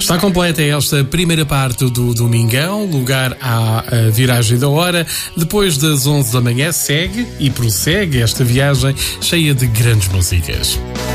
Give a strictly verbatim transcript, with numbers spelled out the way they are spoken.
Está completa esta primeira parte do Domingão, lugar à, à viragem da hora. Depois das onze da manhã segue e prossegue esta viagem cheia de grandes músicas.